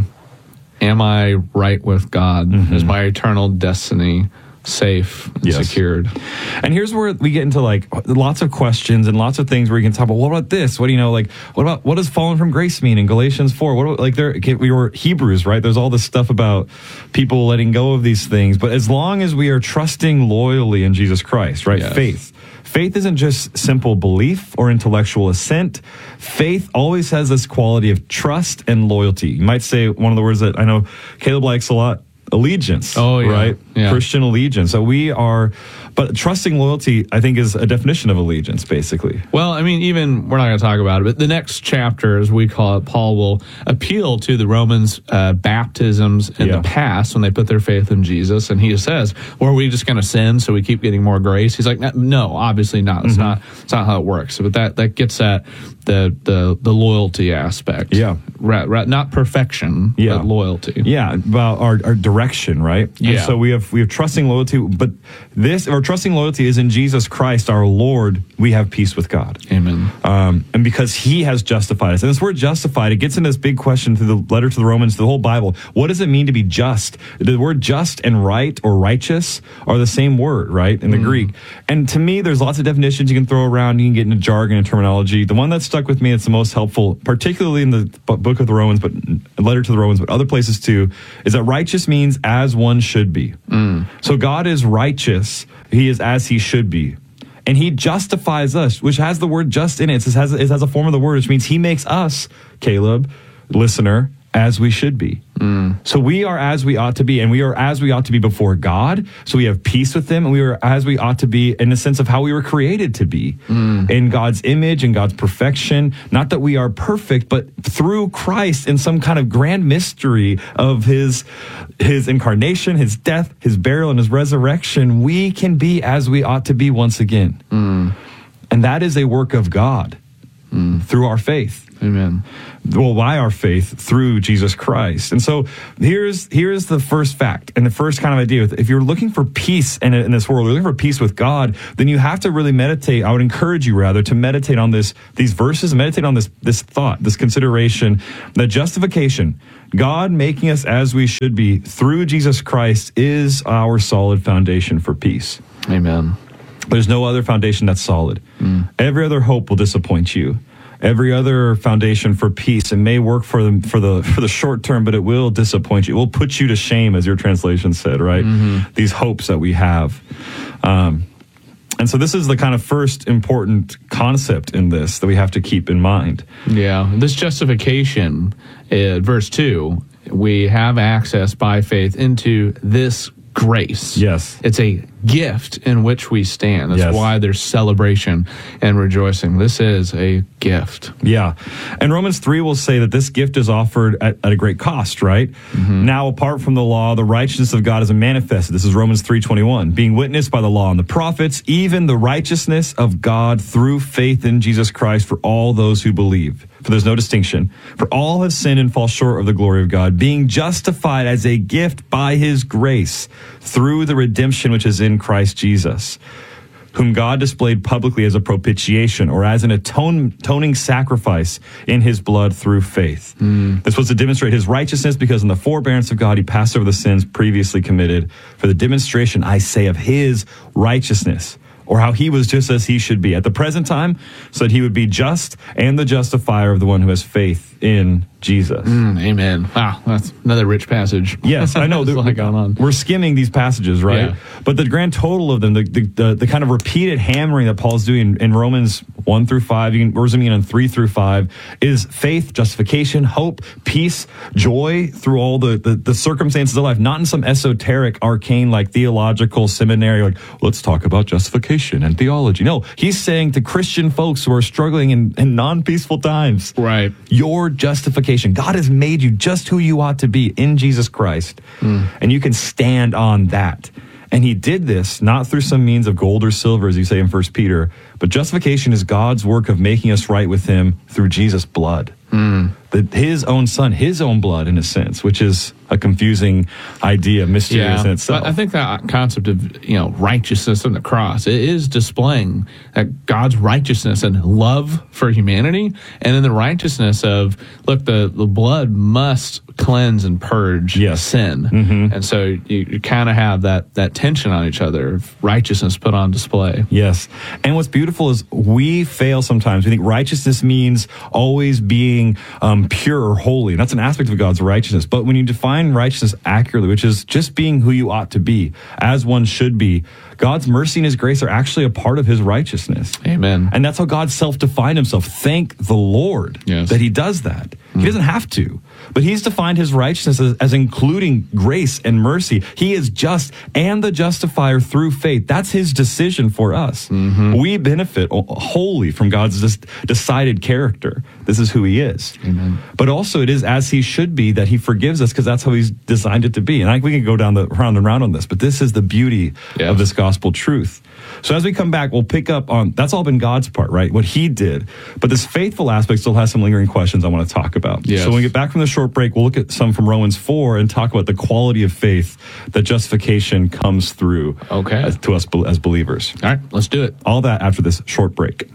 am I right with God? Mm-hmm. Is my eternal destiny safe and
Yes.
secured?
And here's where we get into like lots of questions and lots of things where you can talk about, what about this? What do you know? Like, what about, what does fallen from grace mean in Galatians four? What about, like there, okay, we were Hebrews, right? There's all this stuff about people letting go of these things. But as long as we are trusting loyally in Jesus Christ, right?
Yes.
Faith. Faith isn't just simple belief or intellectual assent. Faith always has this quality of trust and loyalty. You might say one of the words that I know Caleb likes a lot, allegiance.
Oh, yeah.
Right?
Yeah.
Christian allegiance. So we are, but trusting loyalty, I think, is a definition of allegiance, basically.
Well, I mean, even, we're not going to talk about it, but the next chapter, as we call it, Paul will appeal to the Romans' uh, baptisms in
Yeah.
the past when they put their faith in Jesus. And he says, well, are we just going to sin so we keep getting more grace? He's like, no, obviously not. It's
Mm-hmm.
not It's not how it works. But that, that gets at the, the, the loyalty aspect.
Yeah.
Ra- ra- not perfection,
Yeah.
but loyalty.
Yeah, about our, our direction, right? And
Yeah.
so we have we have trusting loyalty, but this or trusting loyalty is in Jesus Christ, our Lord. We have peace with God.
Amen.
Um, and because He has justified us, and this word "justified" it gets into this big question through the letter to the Romans, the whole Bible. What does it mean to be just? The word "just" and "right" or "righteous" are the same word, right, in the mm. Greek. And to me, there's lots of definitions you can throw around. You can get into jargon and terminology. The one that stuck with me, it's the most helpful, particularly in the book of the Romans, but letter to the Romans, but other places too, is that righteous means as one should be. Mm. So God is righteous. He is as He should be. And He justifies us, which has the word just in it. It has, it has a form of the word, which means He makes us, Caleb, listener, as we should be. Mm. So we are as we ought to be, and we are as we ought to be before God. So we have peace with him, and we are as we ought to be in the sense of how we were created to be, mm. in God's image and God's perfection. Not that we are perfect, but through Christ in some kind of grand mystery of his, his incarnation, his death, his burial, and his resurrection, we can be as we ought to be once again. Mm. And that is a work of God mm. through our faith.
Amen.
Well, by our faith through Jesus Christ. And so here's here's the first fact and the first kind of idea. If you're looking for peace in, in this world, you're looking for peace with God, then you have to really meditate. I would encourage you rather to meditate on this these verses, meditate on this this thought, this consideration, that justification, God making us as we should be through Jesus Christ, is our solid foundation for peace.
Amen.
There's no other foundation that's solid. Mm. Every other hope will disappoint you. Every other foundation for peace, it may work for the for the for the short term, but it will disappoint you. It will put you to shame, as your translation said, right? Mm-hmm. These hopes that we have. Um, and so this is the kind of first important concept in this that we have to keep in mind.
Yeah, this justification, uh, verse two, we have access by faith into this grace.
Yes.
It's a gift in which we stand. That's
yes.
why there's celebration and rejoicing. This is a gift.
Yeah. And Romans three will say that this gift is offered at, at a great cost, right? Mm-hmm. Now, apart from the law, the righteousness of God is manifested. This is Romans three twenty-one. Being witnessed by the law and the prophets, even the righteousness of God through faith in Jesus Christ for all those who believe. For there's no distinction. For all have sinned and fall short of the glory of God, being justified as a gift by his grace through the redemption which is in Christ Jesus, whom God displayed publicly as a propitiation, or as an atone, atoning sacrifice in his blood through faith. Mm. This was to demonstrate his righteousness, because in the forbearance of God he passed over the sins previously committed, for the demonstration, I say, of his righteousness, or how he was just as he should be at the present time, so that he would be just and the justifier of the one who has faith in Jesus.
Mm, amen. Wow, that's another rich passage.
Yes, I know.
There's a lot going on.
We're skimming these passages, right?
Yeah.
But the grand total of them, the, the the the kind of repeated hammering that Paul's doing in Romans one through five, you can, or zooming in on three through five, is faith, justification, hope, peace, joy through all the, the, the circumstances of life, not in some esoteric, arcane, like theological seminary, like, let's talk about justification and theology. No, he's saying to Christian folks who are struggling in, in non-peaceful times,
right?
Your justification. God has made you just who you ought to be in Jesus Christ. Mm. And you can stand on that. And he did this not through some means of gold or silver, as you say in First Peter, but justification is God's work of making us right with him through Jesus' blood. Mm. The, his own son, his own blood, in a sense, which is a confusing idea, mysterious
yeah,
in itself.
I think that concept of, you know, righteousness on the cross, it is displaying that God's righteousness and love for humanity, and in the righteousness of, look, the, the blood must cleanse and purge yes. sin. Mm-hmm. And so you, you kind of have that, that tension on each other of righteousness put on display.
Yes. And what's beautiful is we fail sometimes. We think righteousness means always being um, pure or holy. That's an aspect of God's righteousness. But when you define righteousness accurately, which is just being who you ought to be, as one should be, God's mercy and his grace are actually a part of his righteousness.
Amen.
And that's how God self-defined himself. Thank the Lord yes. that he does that. Mm. He doesn't have to, but he's defined his righteousness as, as including grace and mercy. He is just and the justifier through faith. That's his decision for us. Mm-hmm. We benefit wholly from God's just decided character. This is who he is.
Amen.
But also it is as he should be that he forgives us, because that's how he's designed it to be. And I, we can go down the round and round on this, but this is the beauty yes. of this gospel truth. So as we come back, we'll pick up on, that's all been God's part, right? What he did. But this faithful aspect still has some lingering questions I want to talk about.
Yes.
So when we get back from the short break, we'll look at some from Romans four and talk about the quality of faith that justification comes through
okay.
as, to us as believers.
All right, let's do it.
All that after this short break.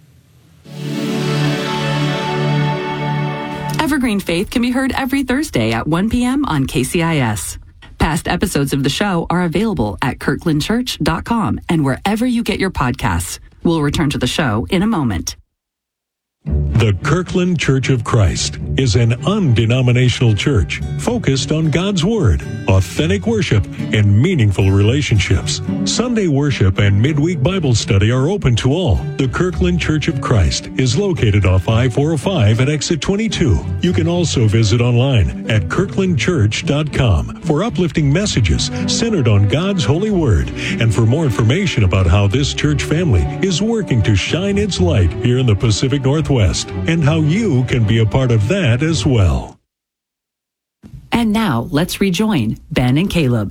Evergreen Faith can be heard every Thursday at one p.m. on K C I S. Past episodes of the show are available at kirkland church dot com and wherever you get your podcasts. We'll return to the show in a moment.
The Kirkland Church of Christ is an undenominational church focused on God's Word, authentic worship, and meaningful relationships. Sunday worship and midweek Bible study are open to all. The Kirkland Church of Christ is located off I four oh five at exit twenty-two. You can also visit online at kirkland church dot com for uplifting messages centered on God's holy Word and for more information about how this church family is working to shine its light here in the Pacific Northwest, and how you can be a part of that as well.
And now, let's rejoin Ben and Caleb.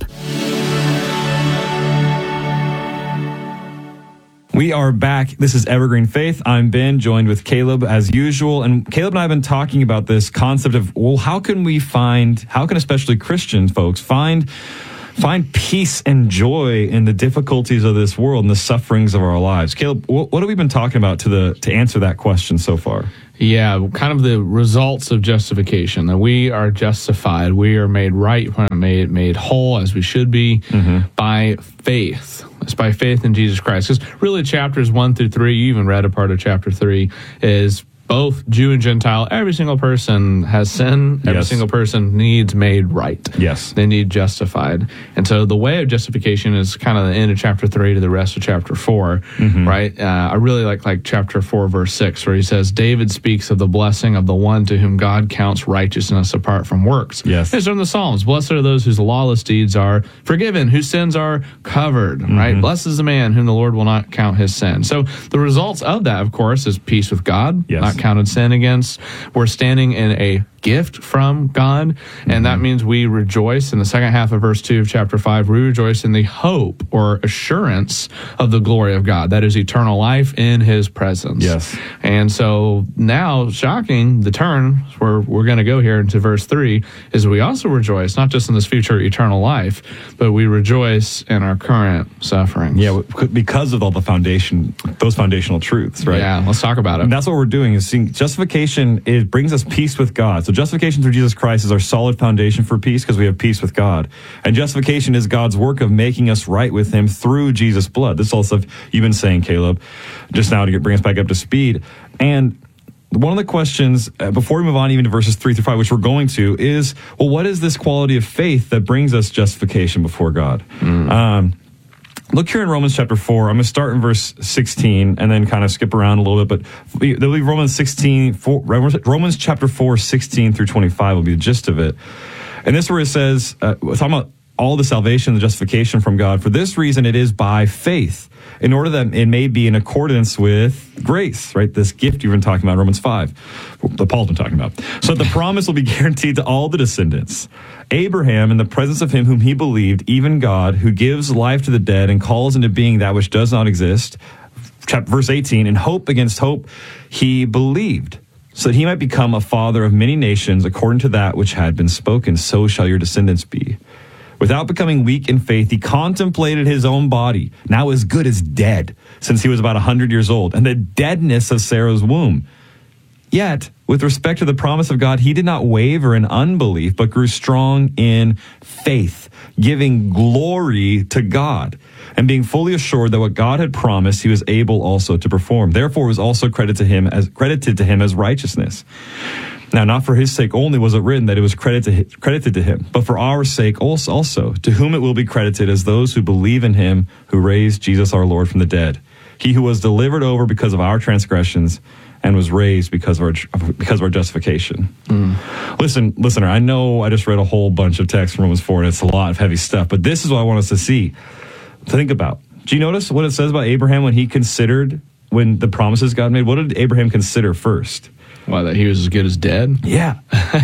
We are back. This is Evergreen Faith. I'm Ben, joined with Caleb as usual. And Caleb and I have been talking about this concept of, well, how can we find, how can especially Christian folks find find peace and joy in the difficulties of this world and the sufferings of our lives? Caleb, what, what have we been talking about to the to answer that question so far?
Yeah, kind of the results of justification, that we are justified, we are made right, made made whole as we should be mm-hmm. by faith. It's by faith in Jesus Christ. Because really chapters one through three, you even read a part of chapter three, is both Jew and Gentile, every single person has sin. Every yes. single person needs made right.
Yes.
They need justified. And so the way of justification is kind of the end of chapter three to the rest of chapter four, mm-hmm. right? Uh, I really like like chapter four, verse six, where he says, David speaks of the blessing of the one to whom God counts righteousness apart from works.
Yes.
It's from the Psalms. Blessed are those whose lawless deeds are forgiven, whose sins are covered, mm-hmm. right? Blessed is the man whom the Lord will not count his sin. So the results of that, of course, is peace with God,
yes.
not counted sin against. We're standing in a gift from God, and mm-hmm. that means we rejoice in the second half of verse two of chapter five. We rejoice in the hope or assurance of the glory of God, that is eternal life in his presence.
Yes.
And so now, shocking, the turn where we're going to go here into verse three is we also rejoice not just in this future eternal life, but we rejoice in our current suffering.
Yeah, because of all the foundation, those foundational truths, right?
Yeah, let's talk about it.
And that's what we're doing, is seeing justification. It brings us peace with God. So justification through Jesus Christ is our solid foundation for peace because we have peace with God. And justification is God's work of making us right with him through Jesus' blood. This is all stuff you've been saying, Caleb, just now to get, bring us back up to speed. And one of the questions, uh, before we move on even to verses three through five, which we're going to, is, well, what is this quality of faith that brings us justification before God? Mm. Um, Look here in Romans chapter four. I'm going to start in verse sixteen and then kind of skip around a little bit. But there'll be Romans sixteen, four, Romans chapter four, sixteen through twenty-five will be the gist of it. And this is where it says, uh, talking about all the salvation, the justification from God. For this reason, it is by faith, in order that it may be in accordance with grace, right? This gift you've been talking about, Romans five, that Paul's been talking about. So that the promise will be guaranteed to all the descendants. Abraham, in the presence of him whom he believed, even God, who gives life to the dead and calls into being that which does not exist. Chapter, verse eighteen, in hope against hope, he believed, so that he might become a father of many nations, according to that which had been spoken, so shall your descendants be. Without becoming weak in faith, he contemplated his own body, now as good as dead, since he was about one hundred years old, and the deadness of Sarah's womb. Yet, with respect to the promise of God, he did not waver in unbelief, but grew strong in faith, giving glory to God, and being fully assured that what God had promised, he was able also to perform. Therefore, it was also credited to him as credited to him as righteousness. Now, not for his sake only was it written that it was credited to, credited to him, but for our sake also, to whom it will be credited as those who believe in him who raised Jesus our Lord from the dead. He who was delivered over because of our transgressions and was raised because of our because of our justification. Mm. Listen, listener, I know I just read a whole bunch of text from Romans four, and it's a lot of heavy stuff, but this is what I want us to see, to think about. Do you notice what it says about Abraham when he considered, when the promises God made? What did Abraham consider first?
Why, that he was as good as dead?
Yeah.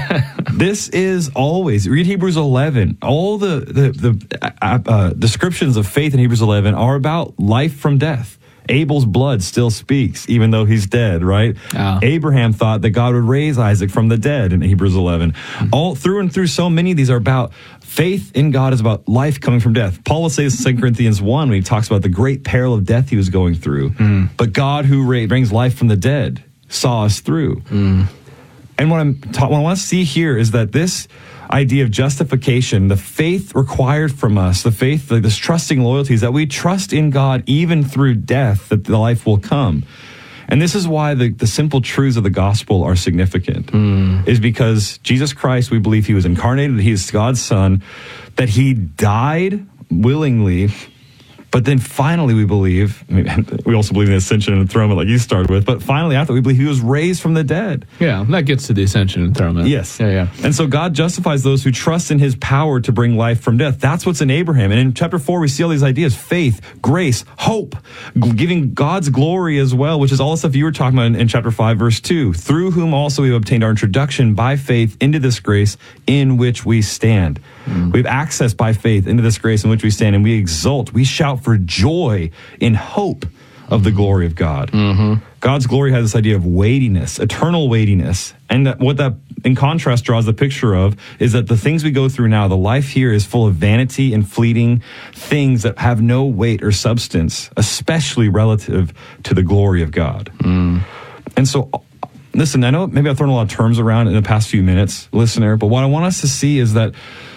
This is always, read Hebrews eleven. All the, the, the uh, uh, descriptions of faith in Hebrews eleven are about life from death. Abel's blood still speaks, even though he's dead, right? Oh. Abraham thought that God would raise Isaac from the dead in Hebrews eleven. Mm-hmm. All through and through, so many of these are about faith in God is about life coming from death. Paul will say this in Second Corinthians one when he talks about the great peril of death he was going through. Mm. But God who ra- brings life from the dead saw us through. Mm. And what, I'm ta- what I want to see here is that this idea of justification, the faith required from us, the faith, like this trusting loyalty, is that we trust in God even through death, that the life will come. And this is why the, the simple truths of the gospel are significant,
Mm.
is because Jesus Christ, we believe he was incarnated, he is God's son, that he died willingly, but then finally we believe, I mean, we also believe in the ascension and enthronement like you started with, but finally after we believe he was raised from the dead.
Yeah, that gets to the ascension and enthronement.
Yes.
Yeah, yeah.
And so God justifies those who trust in his power to bring life from death. That's what's in Abraham. And in chapter four, we see all these ideas: faith, grace, hope, g- giving God's glory as well, which is all the stuff you were talking about in, in chapter five, verse two, through whom also we have obtained our introduction by faith into this grace in which we stand. Mm. We have access by faith into this grace in which we stand, and we exult, we shout for joy in hope of the glory of God.
Mm-hmm.
God's glory has this idea of weightiness, eternal weightiness. And that, what that, in contrast, draws the picture of is that the things we go through now, the life here is full of vanity and fleeting things that have no weight or substance, especially relative to the glory of God.
Mm.
And so, listen, I know maybe I've thrown a lot of terms around in the past few minutes, listener, but what I want us to see is that